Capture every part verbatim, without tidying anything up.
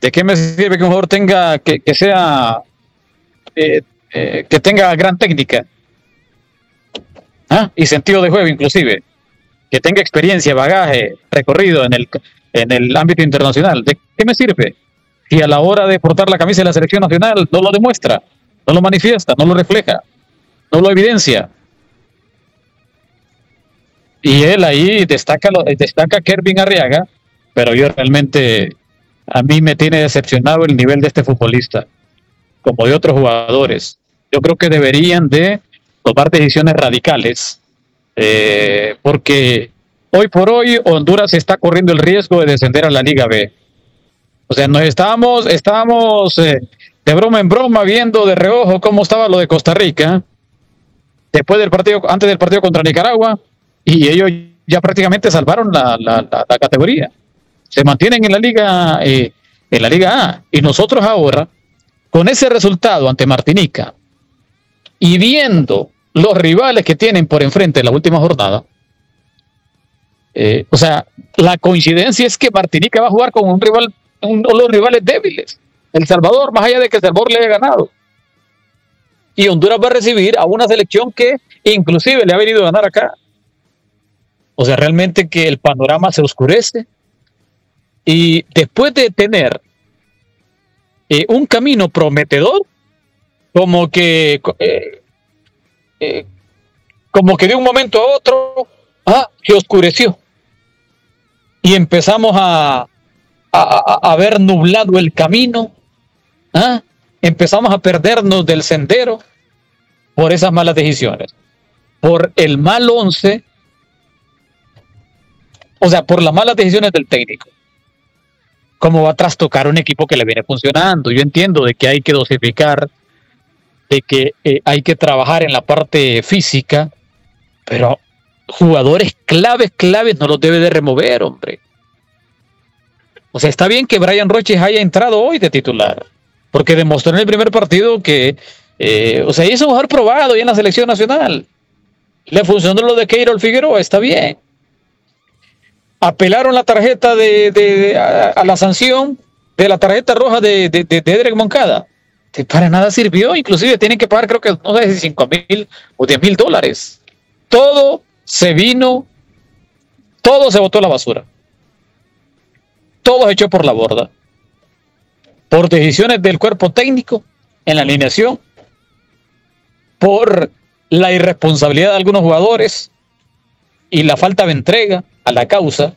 ¿De qué me sirve que un jugador tenga, que, que sea, eh, eh, que tenga gran técnica? ¿Ah? Y sentido de juego inclusive, que tenga experiencia, bagaje, recorrido en el, en el ámbito internacional. ¿De qué me sirve? Si a la hora de portar la camisa de la selección nacional no lo demuestra, no lo manifiesta, no lo refleja, no lo evidencia. Y él ahí destaca, destaca Kervin Arriaga, pero yo realmente, a mí me tiene decepcionado el nivel de este futbolista, como de otros jugadores. Yo creo que deberían de tomar decisiones radicales, eh, porque hoy por hoy Honduras está corriendo el riesgo de descender a la Liga B. O sea, nos estábamos, estábamos eh, de broma en broma viendo de reojo cómo estaba lo de Costa Rica, después del partido, antes del partido contra Nicaragua, y ellos ya prácticamente salvaron la, la, la, la categoría. Se mantienen en la Liga, eh, en la Liga A, y nosotros ahora, con ese resultado ante Martinica, y viendo los rivales que tienen por enfrente en la última jornada, eh, o sea, la coincidencia es que Martinica va a jugar con un rival, uno de los rivales débiles, El Salvador, más allá de que El Salvador le haya ganado. Y Honduras va a recibir a una selección que inclusive le ha venido a ganar acá. O sea, realmente que el panorama se oscurece. Y después de tener eh, un camino prometedor, como que eh, eh, como que de un momento a otro ah, se oscureció. Y empezamos a, a, a ver nublado el camino. ¿Ah? Empezamos a perdernos del sendero por esas malas decisiones, por el mal once, o sea, por las malas decisiones del técnico. ¿Cómo va a trastocar un equipo que le viene funcionando? Yo entiendo de que hay que dosificar, de que eh, hay que trabajar en la parte física, pero jugadores claves, claves no los debe de remover, hombre. O sea, está bien que Brian Roches haya entrado hoy de titular, porque demostró en el primer partido que, eh, o sea, hizo un jugador probado ya en la selección nacional. Le funcionó lo de Keirol Figueroa, está bien. Apelaron la tarjeta de, de, de a, a la sanción de la tarjeta roja de, de, de, de Edric Moncada. Que para nada sirvió, inclusive tienen que pagar, creo que, no sé si cinco mil o diez mil dólares. Todo se vino, todo se botó a la basura. Todo se echó por la borda. Por decisiones del cuerpo técnico en la alineación, por la irresponsabilidad de algunos jugadores y la falta de entrega a la causa.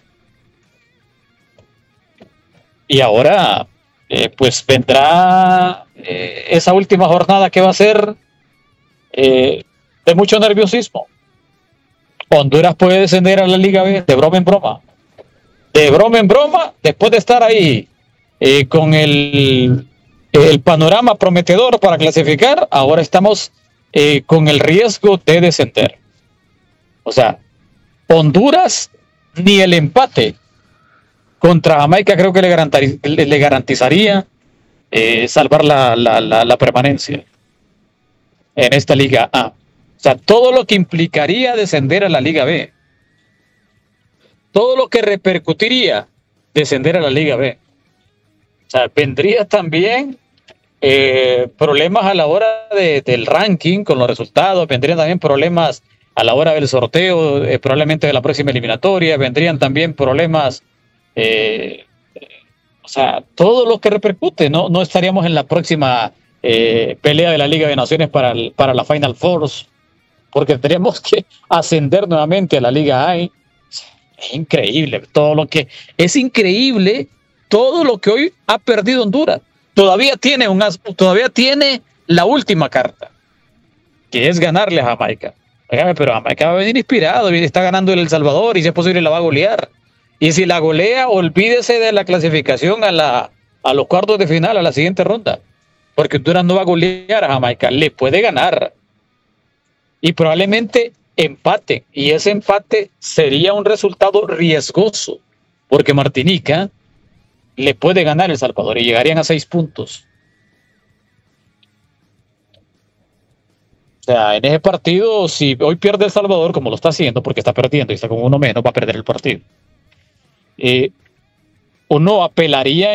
Y ahora, eh, pues vendrá eh, esa última jornada que va a ser eh, de mucho nerviosismo. Honduras puede descender a la Liga B de broma en broma. De broma en broma, después de estar ahí eh, con el, el panorama prometedor para clasificar, ahora estamos eh, con el riesgo de descender. O sea, Honduras ni el empate contra Jamaica creo que le, garantiz, le, le garantizaría eh, salvar la, la, la, la permanencia en esta Liga A. O sea, todo lo que implicaría descender a la Liga B, todo lo que repercutiría descender a la Liga B. O sea, vendría también eh, problemas a la hora de, del ranking con los resultados, vendrían también problemas a la hora del sorteo, eh, probablemente de la próxima eliminatoria, vendrían también problemas, eh, o sea, todo lo que repercute, no, no estaríamos en la próxima eh, pelea de la Liga de Naciones para, el, para la Final Four, porque tenemos que ascender nuevamente a la Liga A. Es increíble todo lo que, es increíble todo lo que hoy ha perdido Honduras. Todavía tiene, un, todavía tiene la última carta, que es ganarle a Jamaica. Déjame, pero Jamaica va a venir inspirado, está ganando El Salvador y si es posible la va a golear. Y si la golea, olvídese de la clasificación a, la, a los cuartos de final, a la siguiente ronda. Porque Honduras no va a golear a Jamaica, le puede ganar. Y probablemente empate. Y ese empate sería un resultado riesgoso, porque Martinica le puede ganar El Salvador y llegarían a seis puntos. O sea, en ese partido, si hoy pierde El Salvador, como lo está haciendo, porque está perdiendo y está con uno menos, va a perder el partido. Eh, uno apelaría